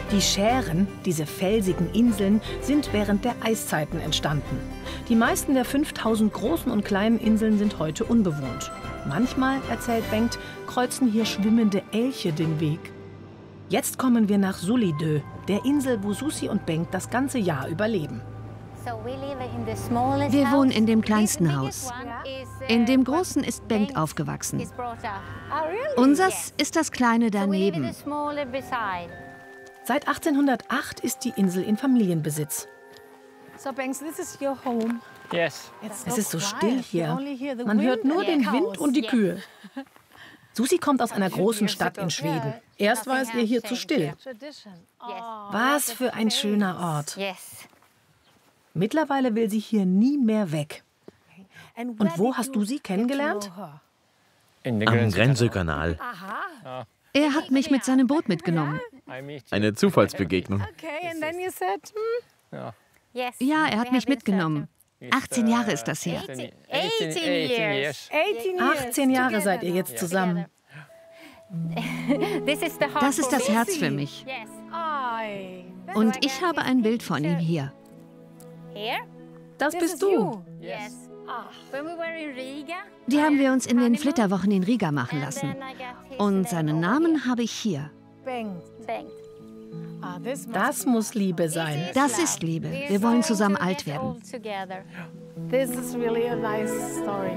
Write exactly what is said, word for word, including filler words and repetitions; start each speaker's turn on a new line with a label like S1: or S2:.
S1: Die Schären, diese felsigen Inseln, sind während der Eiszeiten entstanden. Die meisten der fünftausend großen und kleinen Inseln sind heute unbewohnt. Manchmal, erzählt Bengt, kreuzen hier schwimmende Elche den Weg. Jetzt kommen wir nach Sulidö, der Insel, wo Susi und Bengt das ganze Jahr überleben.
S2: Wir wohnen in dem kleinsten Haus. In dem großen ist Bengt aufgewachsen. Unseres ist das kleine daneben.
S1: Seit achtzehnhundertacht ist die Insel in Familienbesitz. So, Bengt, this is your home.
S3: Yes.
S1: Es ist so still hier. Man hört nur den Wind und die Kühe. Susi kommt aus einer großen Stadt in Schweden. Erst war es ihr hier zu still. Was für ein schöner Ort. Mittlerweile will sie hier nie mehr weg. Und wo hast du sie kennengelernt?
S4: Am Grensekanal.
S2: Er hat mich mit seinem Boot mitgenommen.
S4: Eine Zufallsbegegnung.
S2: Ja, er hat mich mitgenommen. achtzehn Jahre ist das her.
S1: achtzehn Jahre seid ihr jetzt zusammen.
S2: Das ist das Herz für mich. Und ich habe ein Bild von ihm hier.
S1: Das bist du.
S2: Die haben wir uns in den Flitterwochen in Riga machen lassen. Und seinen Namen habe ich hier.
S1: Das muss Liebe sein.
S2: Das ist Liebe. Wir wollen zusammen alt werden.
S1: This is really a nice story.